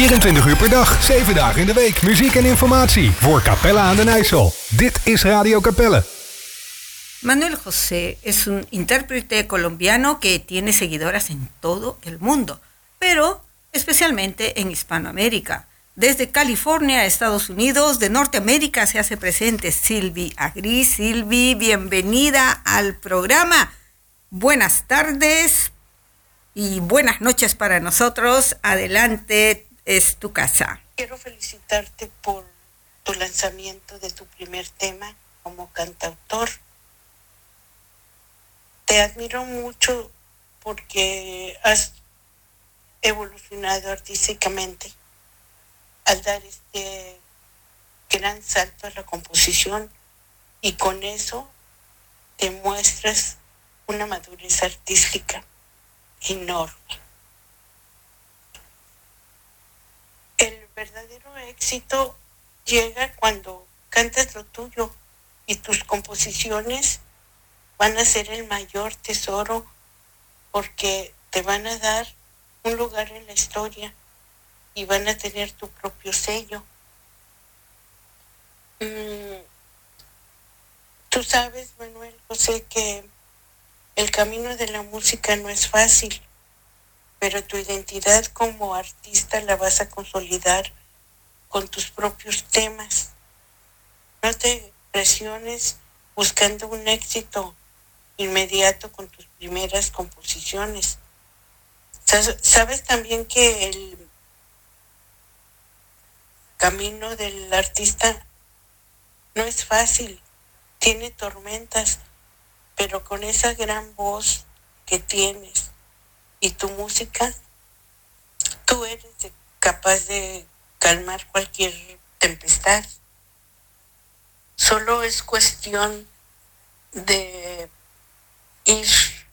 24 uur per dag, 7 dagen in de week. Muziek en informatie voor Capelle aan den IJssel. Dit is Radio Capelle. Manuel José es un intérprete colombiano que tiene seguidoras en todo el mundo, pero especialmente en Hispanoamérica. Desde California a Estados Unidos, de Norteamérica se hace presente Sylvie Agri. Sylvie, bienvenida al programa. Buenas tardes y buenas noches para nosotros. Adelante, es tu casa. Quiero felicitarte por tu lanzamiento de tu primer tema como cantautor. Te admiro mucho porque has evolucionado artísticamente al dar este gran salto a la composición y con eso te muestras una madurez artística enorme. El verdadero éxito llega cuando cantas lo tuyo y tus composiciones van a ser el mayor tesoro porque te van a dar un lugar en la historia y van a tener tu propio sello. Tú sabes, Manuel José, que el camino de la música no es fácil, pero tu identidad como artista la vas a consolidar con tus propios temas. No te presiones buscando un éxito inmediato con tus primeras composiciones. Sabes también que el camino del artista no es fácil, tiene tormentas, pero con esa gran voz que tienes y tu música, tú eres capaz de calmar cualquier tempestad. Solo es cuestión de ir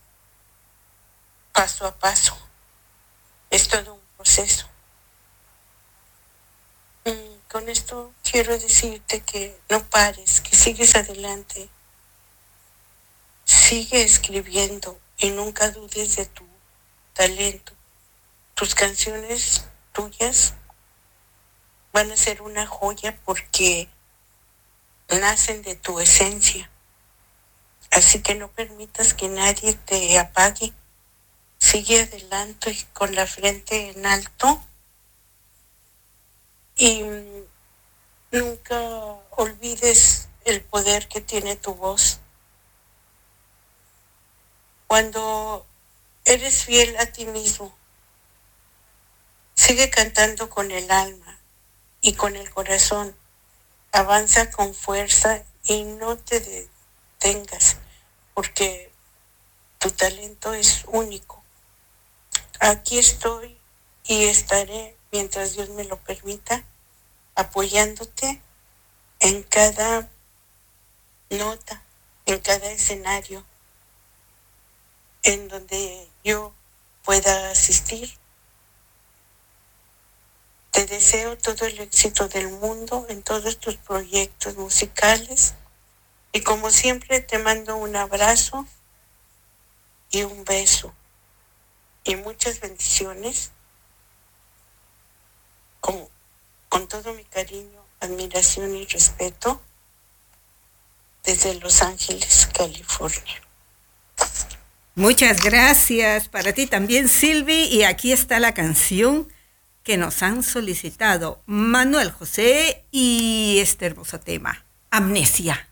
paso a paso. Es todo un proceso. Con esto quiero decirte que no pares, que sigues adelante. Sigue escribiendo y nunca dudes de tu talento. Tus canciones tuyas van a ser una joya porque nacen de tu esencia. Así que no permitas que nadie te apague. Sigue adelante con la frente en alto y nunca olvides el poder que tiene tu voz. Cuando eres fiel a ti mismo, sigue cantando con el alma y con el corazón. Avanza con fuerza y no te detengas, porque tu talento es único. Aquí estoy y estaré, mientras Dios me lo permita, apoyándote en cada nota, en cada escenario en donde yo pueda asistir. Te deseo todo el éxito del mundo en todos tus proyectos musicales y como siempre te mando un abrazo y un beso y muchas bendiciones con todo mi cariño, admiración y respeto desde Los Ángeles, California. Muchas gracias para ti también, Sylvie, y aquí está la canción que nos han solicitado Manuel José y este hermoso tema, Amnesia.